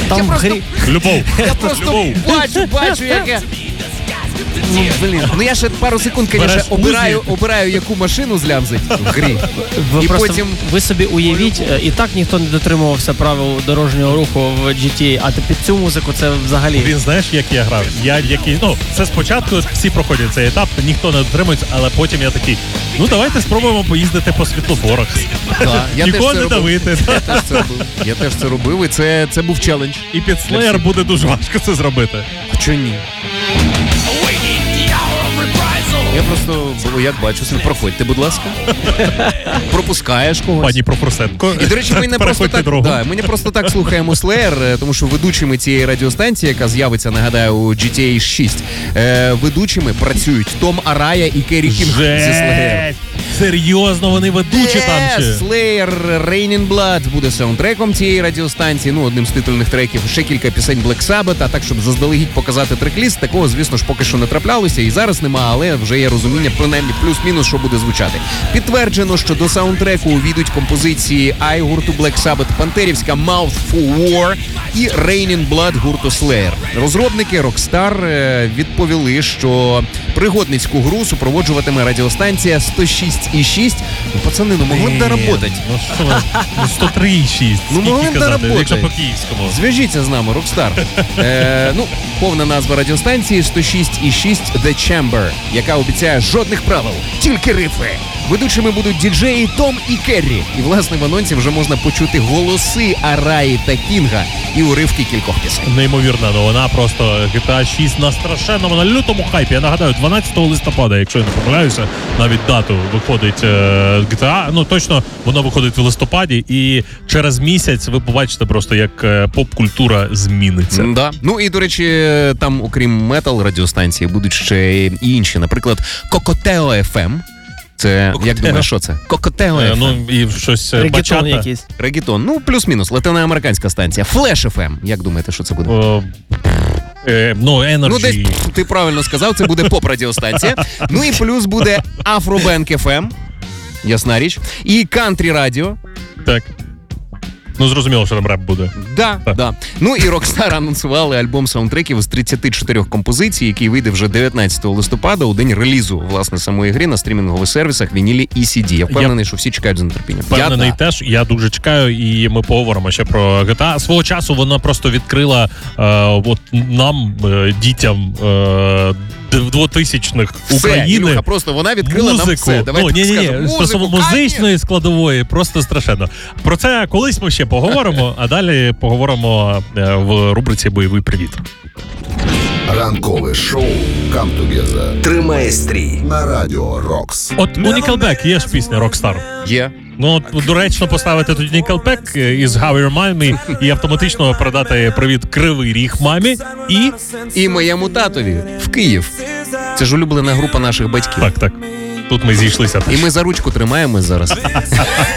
Там в грі... Любов. Я просто бачу, як я... Ну я ще пару секунд, звісно, обираю, яку машину злямзить в грі. Ви собі уявіть, і так ніхто не дотримувався правил дорожнього руху в GTA, а під цю музику це взагалі... Він, знаєш, як я грав? Це спочатку всі проходять цей етап, ніхто не дотримується, але потім я такий, давайте спробуємо поїздити по світлофорах. Нікого не давити. Я теж це робив, і це був челендж. І під Slayer буде дуже важко це зробити. А чого ні? Я просто, як бачу, проходьте, будь ласка. Пропускаєш когось. Пані Профурсенко. І, до речі, ми не просто так слухаємо Slayer, тому що ведучими цієї радіостанції, яка з'явиться, нагадаю, у GTA 6, ведучими працюють Том Арая і Керрі Кінг зі Slayer. Серйозно, вони ведучі там ще? Slayer, Raining Blood буде саундтреком цієї радіостанції, одним з титульних треків, ще кілька пісень Black Sabbath, а так, щоб заздалегідь показати трек-ліст, такого, звісно ж, поки що не траплялося, і зараз нема, але вже є розуміння, принаймні, плюс-мінус, що буде звучати. Підтверджено, що до саундтреку увійдуть композиції I гурту Black Sabbath, пантерівська Mouth for War і Raining Blood гурту Slayer. Розробники Rockstar відповіли, що пригодницьку гру супроводжуватиме радіостанція 106,6. Пацани, могли б доработати. 103,6. Могли б доработати. Якщо по-київському. Зв'яжіться з нами, Rockstar. Повна назва радіостанції 106,6 The Chamber, яка обіцяє жодних правил, тільки рифи. Ведучими будуть діджеї Том і Керрі. І, власне, в анонсі вже можна почути голоси Араї та Кінга і уривки кількох пісень. Неймовірно, вона просто GTA 6 на страшенному, на лютому хайпі. Я нагадаю, 12 листопада, якщо я не помиляюся, навіть дату виходить GTA. Точно, воно виходить в листопаді, і через місяць ви побачите просто, як поп-культура зміниться. Да. І, до речі, там, окрім метал радіостанції, будуть ще і інші. Наприклад, Cocktail FM. Це, як думаєш, що це? Cocktail FM. І щось Регетон якийсь. Регетон. Плюс-мінус. Латиноамериканська станція. Flash FM. Як думаєте, що це буде? Energy. Десь ти правильно сказав, це буде поп-радіостанція. І плюс буде Afrobank FM. Ясна річ. І Country Radio. Так. Зрозуміло, що там реп буде. Да. І Rockstar анонсували альбом саундтреків з 34 композицій, який вийде вже 19 листопада, у день релізу, власне, самої гри на стрімінгових сервісах, вінілі і CD. Я впевнений, що всі чекають з нетерпінням. Впевнений теж. Я дуже чекаю, і ми поговоримо ще про GTA. Свого часу вона просто відкрила нам, дітям 2000-х України. Ілюха, просто вона відкрила музику. Нам все. Давайте скажемо. Просто музичної складової просто страшенно. Про це колись ми ще поговоримо, а далі поговоримо в рубриці «Бойовий привіт». Ранкове шоу «Come Together» тримає стрій на радіо Рокс. От у Nickelback є ж пісня «Rockstar». Є. Доречно поставити тут Nickelback із How You Remind Me і автоматично передати привіт Кривий Ріг мамі і моєму татові в Київ. Це ж улюблена група наших батьків. Так. Тут ми зійшлися. І ми за ручку тримаємось зараз.